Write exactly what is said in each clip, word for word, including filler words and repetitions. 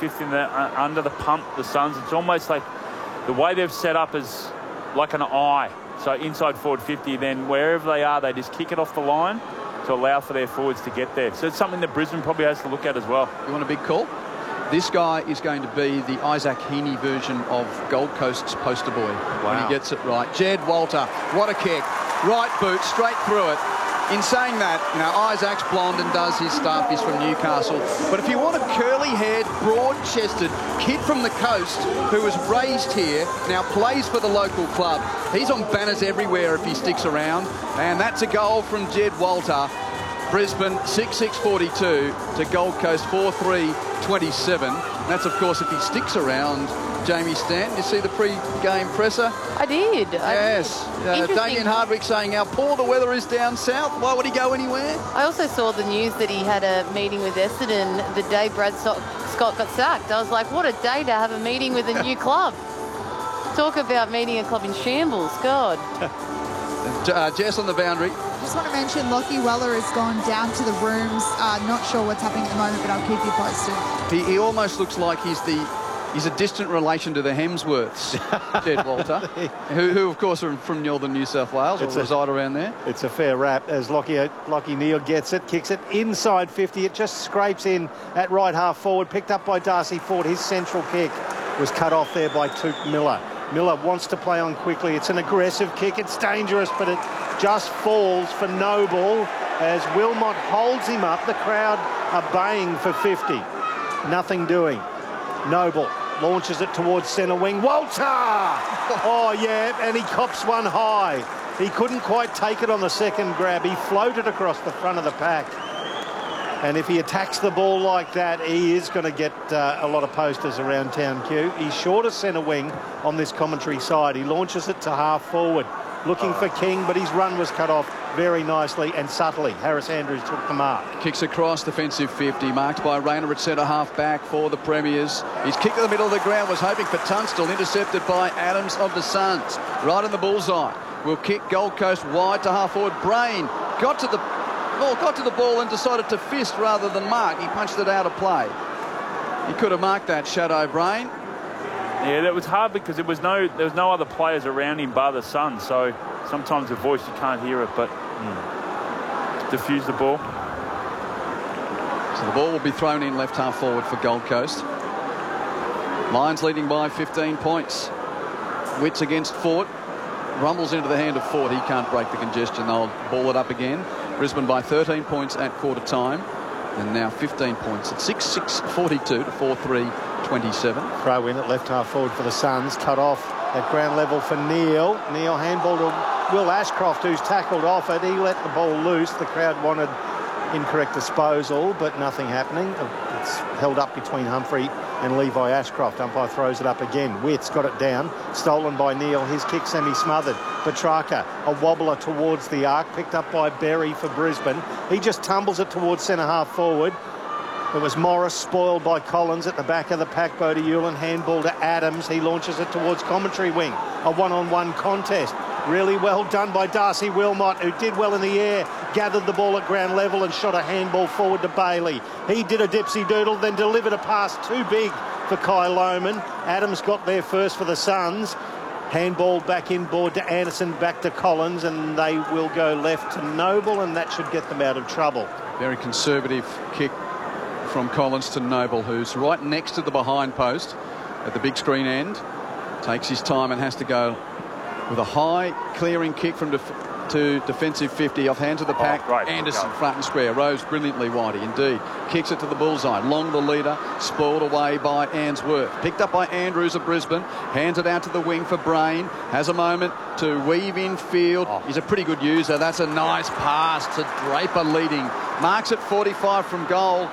fifth in the uh, under the pump, the Suns. It's almost like the way they've set up is like an eye. So inside forward fifty, then wherever they are, they just kick it off the line to allow for their forwards to get there. So it's something that Brisbane probably has to look at as well. You want a big call? This guy is going to be the Isaac Heaney version of Gold Coast's poster boy. Wow. When he gets it right. Jed Walter, what a kick. Right boot, straight through it. In saying that, you know, Isaac's blonde and does his stuff. He's from Newcastle. But if you want a curly-haired, broad-chested kid from the coast who was raised here, now plays for the local club, he's on banners everywhere if he sticks around. And that's a goal from Jed Walter. Brisbane six six forty-two to Gold Coast four three twenty-seven. That's, of course, if he sticks around. Jamie Stanton, you see the pre-game presser? I did. Yes. I did. Uh, Damien Hardwick saying how poor the weather is down south. Why would he go anywhere? I also saw the news that he had a meeting with Essendon the day Brad Scott got sacked. I was like, what a day to have a meeting with a new club. Talk about meeting a club in shambles. God. uh, Jess on the boundary. Just want to mention Lockie Weller has gone down to the rooms. Uh, not sure what's happening at the moment, but I'll keep you posted. He, he almost looks like he's the he's a distant relation to the Hemsworths, Jed Walter, who, who of course are from northern New South Wales or reside around there. It's a fair rap as Lockie, Lockie Neal gets it, kicks it inside fifty. It just scrapes in at right half forward, picked up by Darcy Ford. His central kick was cut off there by Touk Miller. Miller wants to play on quickly. It's an aggressive kick. It's dangerous, but it just falls for Noble as Wilmot holds him up. The crowd are baying for fifty. Nothing doing. Noble launches it towards centre wing. Walter! Oh, yeah, and he cops one high. He couldn't quite take it on the second grab. He floated across the front of the pack. And if he attacks the ball like that, he is going to get uh, a lot of posters around town, Q. He's short of centre wing on this commentary side. He launches it to half forward, looking for King, but his run was cut off very nicely and subtly. Harris Andrews took the mark. Kicks across, defensive fifty, marked by Rayner at centre half back for the Premiers. His kick to the middle of the ground was hoping for Tunstall, intercepted by Adams of the Suns. Right in the bullseye. Will kick Gold Coast wide to half forward. Brain got to the ball, got to the ball and decided to fist rather than mark. He punched it out of play. He could have marked that, Shadow Brain. Yeah, that was hard because there was no there was no other players around him bar the Sun, so sometimes the voice you can't hear it, but mm. diffuse the ball. So the ball will be thrown in left half forward for Gold Coast. Lions leading by fifteen points. Wits against Fort. Rumbles into the hand of Fort. He can't break the congestion. They'll ball it up again. Brisbane by thirteen points at quarter time. And now fifteen points at six six forty-two to four three twenty-seven. Throw in at left half forward for the Suns. Cut off at ground level for Neal. Neal handball to Will Ashcroft, who's tackled off it. He let the ball loose. The crowd wanted incorrect disposal, but nothing happening. It's held up between Humphrey and Levi Ashcroft. Umpire throws it up again. Witt's got it down. Stolen by Neal. His kick semi-smothered. Petrarca, a wobbler towards the arc, picked up by Berry for Brisbane. He just tumbles it towards centre half forward. It was Morris, spoiled by Collins at the back of the pack. Bodie Hewlin, handball to Adams. He launches it towards commentary wing. A one-on-one contest. Really well done by Darcy Wilmot, who did well in the air, gathered the ball at ground level and shot a handball forward to Bailey. He did a dipsy-doodle, then delivered a pass too big for Kai Lohman. Adams got there first for the Suns. Handball back inboard to Anderson, back to Collins, and they will go left to Noble, and that should get them out of trouble. Very conservative kick from Collins to Noble, who's right next to the behind post at the big screen end. Takes his time and has to go with a high clearing kick from def to defensive fifty off hands of the pack. Oh, right. Anderson front and square, rose brilliantly, Whitey, indeed. Kicks it to the bullseye, long the leader, spoiled away by Answorth. Picked up by Andrews of Brisbane, hands it out to the wing for Brain, has a moment to weave in field. Oh. He's a pretty good user. That's a nice pass to Draper leading. Marks at forty-five from goal.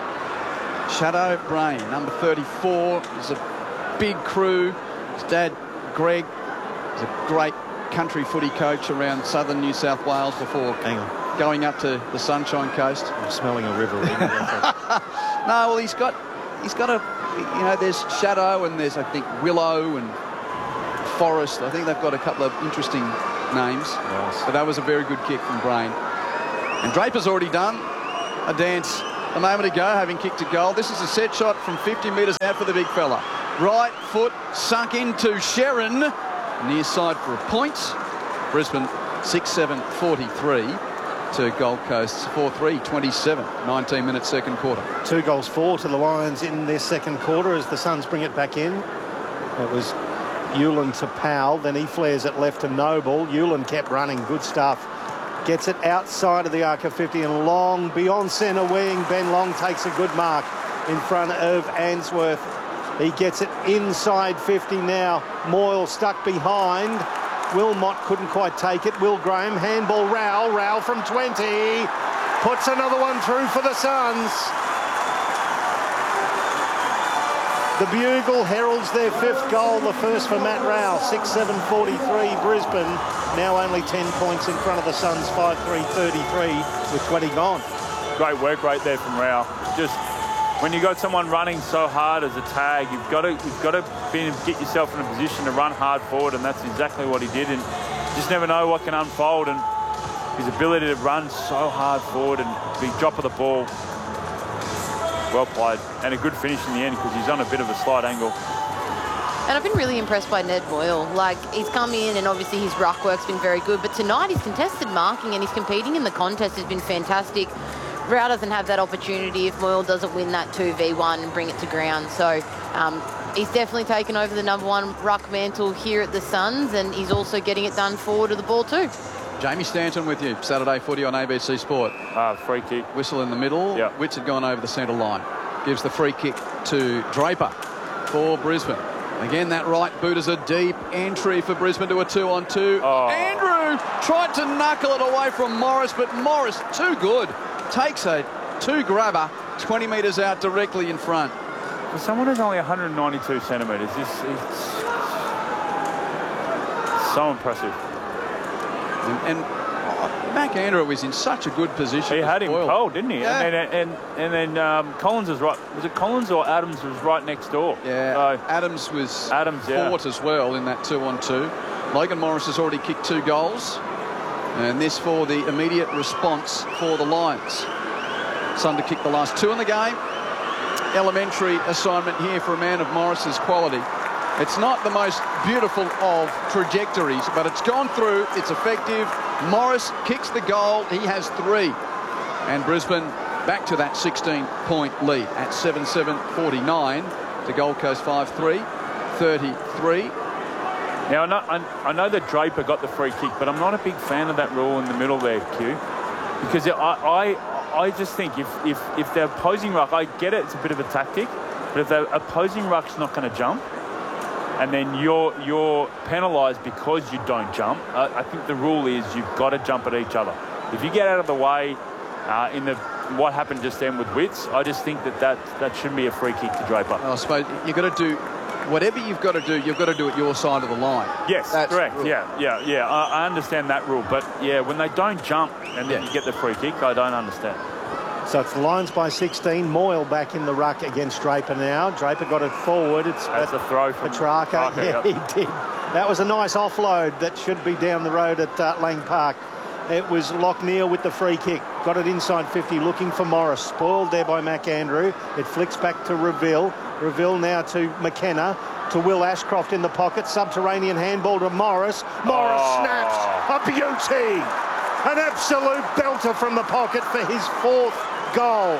Shadow Brain, number thirty-four, is a big crew. His dad, Greg, is a great country footy coach around southern New South Wales before Hang on. going up to the Sunshine Coast. I'm smelling a river. No, well, he's got, he's got a, you know, there's Shadow and there's, I think, Willow and Forest. I think they've got a couple of interesting names. Nice. But that was a very good kick from Brain. And Draper's already done a dance a moment ago, having kicked a goal. This is a set shot from fifty metres out for the big fella. Right foot sunk into Sharon. Near side for a point. Brisbane six seven forty-three to Gold Coast four three twenty-seven. nineteen minutes second quarter. Two goals four to the Lions in their second quarter as the Suns bring it back in. It was Hewlin to Powell, then he flares it left to Noble. Hewlin kept running, good stuff. Gets it outside of the arc of fifty and Long beyond centre wing. Ben Long takes a good mark in front of Answorth. He gets it inside fifty now. Moyle stuck behind. Wilmot couldn't quite take it. Will Graham, handball Rowell. Rowell from twenty. Puts another one through for the Suns. The Bugle heralds their fifth goal, the first for Matt Rowell. six seven forty-three Brisbane. Now only ten points in front of the Suns, five three thirty-three with twenty gone. Great work right there from Rowell. Just when you got someone running so hard as a tag, you've got to you've got to be, get yourself in a position to run hard forward, and that's exactly what he did. And you just never know what can unfold. And his ability to run so hard forward and big drop of the ball, well played, and a good finish in the end because he's on a bit of a slight angle. And I've been really impressed by Ned Moyle. Like, he's come in and obviously his ruck work's been very good, but tonight his contested marking and his competing in the contest has been fantastic. Rao doesn't have that opportunity if Moyle doesn't win that two v one and bring it to ground. So um, he's definitely taken over the number one ruck mantle here at the Suns, and he's also getting it done forward of the ball too. Jamie Stanton with you. Saturday footy on A B C Sport. Uh, free kick. Whistle in the middle. Yep. Witts had gone over the centre line. Gives the free kick to Draper for Brisbane. Again, that right boot is a deep entry for Brisbane to a two on two. Oh. Andrew tried to knuckle it away from Morris, but Morris, too good. Takes a two grabber, twenty metres out directly in front. For someone who's only one hundred ninety-two centimetres, this is so impressive. And, and oh, Mac Andrew was in such a good position. He had him Boyle. cold, didn't he? Yeah. And then, and, and then um, Collins was right. Was it Collins or Adams was right next door? Yeah, So, Adams was Adams, yeah. fought as well in that two on two. Logan Morris has already kicked two goals. And this for the immediate response for the Lions. Sun to kick the last two in the game. Elementary assignment here for a man of Morris's quality. It's not the most beautiful of trajectories, but it's gone through. It's effective. Morris kicks the goal. He has three. And Brisbane back to that sixteen point lead at seven seven forty-nine to Gold Coast five three thirty-three. Now, I know, I, I know that Draper got the free kick, but I'm not a big fan of that rule in the middle there, Q. Because I, I, I just think if, if, if the opposing ruck, I get it, it's a bit of a tactic, but if the opposing ruck's not going to jump, and then you're, you're penalised because you don't jump, I, I think the rule is you've got to jump at each other. If you get out of the way uh, in the what happened just then with Witts, I just think that that, that shouldn't be a free kick to Draper. I suppose you've got to do... Whatever you've got to do, you've got to do it your side of the line. Yes, That's correct. Yeah, yeah, yeah. I, I understand that rule. But, yeah, when they don't jump and then yeah. you get the free kick, I don't understand. So it's the Lions by sixteen. Moyle back in the ruck against Draper now. Draper got it forward. It's That's a throw from Petrarca. Petrarca, Yeah, yep. he did. That was a nice offload that should be down the road at uh, Lang Park. It was Locknear with the free kick. Got it inside fifty, looking for Morris. Spoiled there by Mac Andrew. It flicks back to Reville. Reville now to McKenna. To Will Ashcroft in the pocket. Subterranean handball to Morris. Morris Oh. snaps. A beauty. An absolute belter from the pocket for his fourth goal.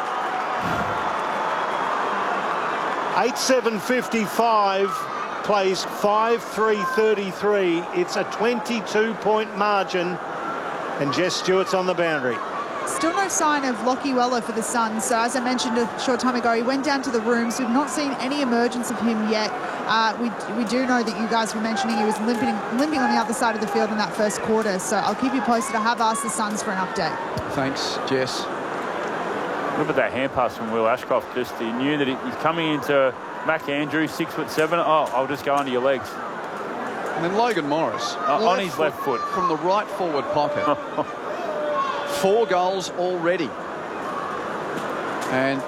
eight seven fifty-five. Plays five three thirty-three. It's a twenty-two point margin. And Jess Stewart's on the boundary. Still no sign of Lockie Weller for the Suns. So as I mentioned a short time ago, he went down to the rooms. We've not seen any emergence of him yet. Uh, we, we do know that you guys were mentioning he was limping, limping on the other side of the field in that first quarter. So I'll keep you posted. I have asked the Suns for an update. Thanks, Jess. Look at that hand pass from Will Ashcroft. Just he knew that he's coming into Mac Andrew, six foot seven. Oh, I'll just go under your legs. And then Logan Morris. Uh, on his left foot. From the right forward pocket. Four goals already. And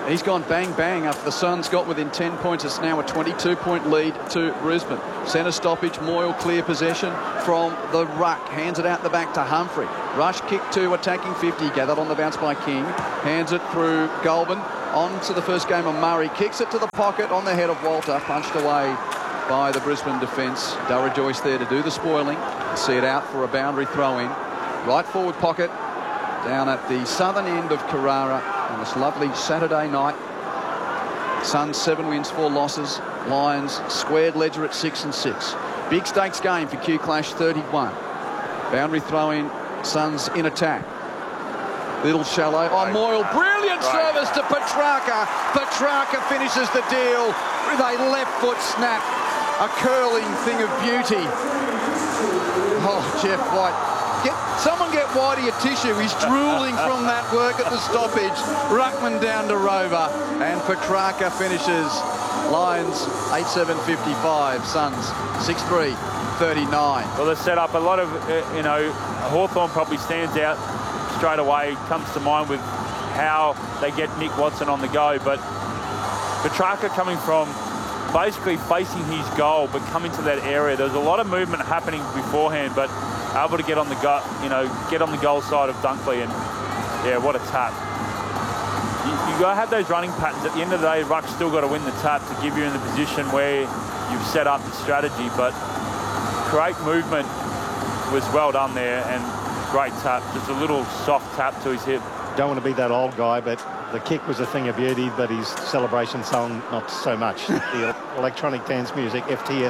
He's gone bang, bang after the Suns got within ten points. It's now a twenty-two point lead to Brisbane. Centre stoppage, Moyle clear possession from the ruck. Hands it out the back to Humphrey. Rush kick to attacking fifty. Gathered on the bounce by King. Hands it through Goulburn. On to the first game of Murray. Kicks it to the pocket on the head of Walter. Punched away by the Brisbane defence. Dara Joyce there to do the spoiling. See it out for a boundary throw-in. Right forward pocket down at the southern end of Carrara on this lovely Saturday night. Suns seven wins, four losses. Lions squared ledger at six and six. Big stakes game for Q Clash thirty-one. Boundary throw-in. Suns in attack. Little shallow. Oh, Moyle. Brilliant right. service to Petrarca. Petrarca finishes the deal with a left foot snap. A curling thing of beauty. Oh, Jeff White. Get, someone get Whitey a tissue. He's drooling from that work at the stoppage. Ruckman down to Rover. And Petrarca finishes. Lions eight seven fifty-five. Suns six three thirty-nine. Well, they set up a lot of, uh, you know, Hawthorn probably stands out straight away. Comes to mind with how they get Nick Watson on the go. But Petrarca coming from basically facing his goal, but coming to that area. There's a lot of movement happening beforehand, but able to get on the go, you know, get on the goal side of Dunkley, and yeah, what a tap. You, you got to have those running patterns. At the end of the day, Ruck's still got to win the tap to give you in the position where you've set up the strategy, but great movement was well done there, and great tap. Just a little soft tap to his hip. Don't want to be that old guy, but the kick was a thing of beauty, but his celebration song, not so much. The electronic dance music, F T S.